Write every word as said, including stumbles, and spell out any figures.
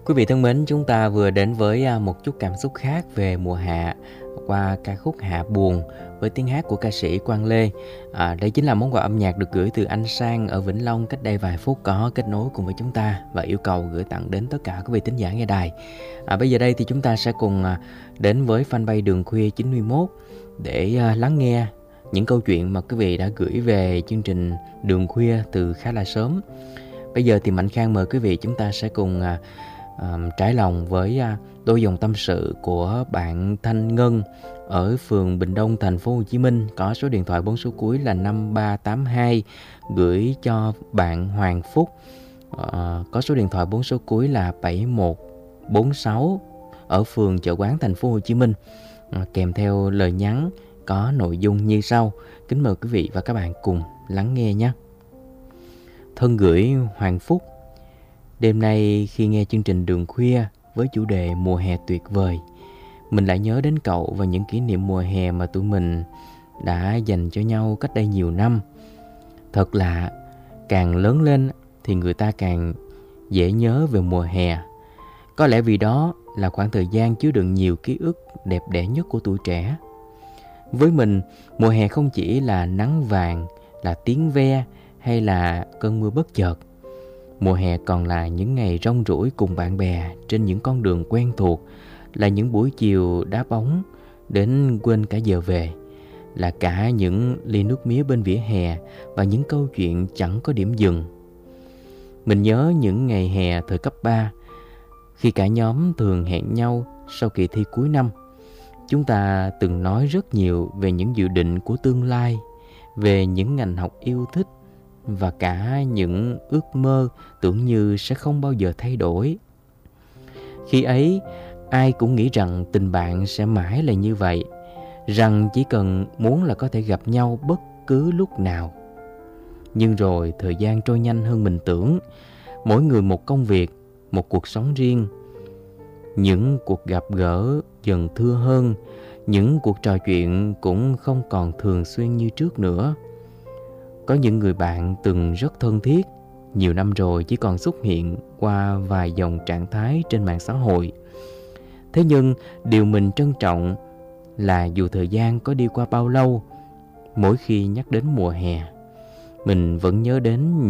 Quý vị thân mến, chúng ta vừa đến với à, một chút cảm xúc khác về mùa hạ qua ca khúc Hạ Buồn với tiếng hát của ca sĩ Quang Lê. À, đây chính là món quà âm nhạc được gửi từ anh Sang ở Vĩnh Long cách đây vài phút có kết nối cùng với chúng ta và yêu cầu gửi tặng đến tất cả quý vị thính giả nghe đài. À, bây giờ đây thì chúng ta sẽ cùng à, đến với fanpage Đường Khuya chín mươi mốt để à, lắng nghe những câu chuyện mà quý vị đã gửi về chương trình Đường Khuya từ khá là sớm. Bây giờ thì Mạnh Khang mời quý vị chúng ta sẽ cùng à, à, trải lòng với à, đôi dòng tâm sự của bạn Thanh Ngân ở phường Bình Đông, thành phố Hồ Chí Minh, có số điện thoại bốn số cuối là năm ba tám hai, gửi cho bạn Hoàng Phúc à, có số điện thoại bốn số cuối là bảy một bốn sáu ở phường Chợ Quán, thành phố Hồ Chí Minh, à, kèm theo lời nhắn có nội dung như sau. Kính mời quý vị và các bạn cùng lắng nghe nhé. Thân gửi Hoàng Phúc. Đêm nay khi nghe chương trình Đường Khuya với chủ đề mùa hè tuyệt vời, mình lại nhớ đến cậu và những kỷ niệm mùa hè mà tụi mình đã dành cho nhau cách đây nhiều năm. Thật lạ, càng lớn lên thì người ta càng dễ nhớ về mùa hè. Có lẽ vì đó là khoảng thời gian chứa đựng nhiều ký ức đẹp đẽ nhất của tuổi trẻ. Với mình, mùa hè không chỉ là nắng vàng, là tiếng ve hay là cơn mưa bất chợt. Mùa hè còn là những ngày rong ruổi cùng bạn bè trên những con đường quen thuộc, là những buổi chiều đá bóng đến quên cả giờ về, là cả những ly nước mía bên vỉa hè và những câu chuyện chẳng có điểm dừng. Mình nhớ những ngày hè thời cấp ba, khi cả nhóm thường hẹn nhau sau kỳ thi cuối năm. Chúng ta từng nói rất nhiều về những dự định của tương lai, về những ngành học yêu thích và cả những ước mơ tưởng như sẽ không bao giờ thay đổi. Khi ấy, ai cũng nghĩ rằng tình bạn sẽ mãi là như vậy, rằng chỉ cần muốn là có thể gặp nhau bất cứ lúc nào. Nhưng rồi thời gian trôi nhanh hơn mình tưởng. Mỗi người một công việc, một cuộc sống riêng. Những cuộc gặp gỡ dần thưa hơn, những cuộc trò chuyện cũng không còn thường xuyên như trước nữa. Có những người bạn từng rất thân thiết, nhiều năm rồi chỉ còn xuất hiện qua vài dòng trạng thái trên mạng xã hội. Thế nhưng điều mình trân trọng là dù thời gian có đi qua bao lâu, mỗi khi nhắc đến mùa hè, mình vẫn nhớ đến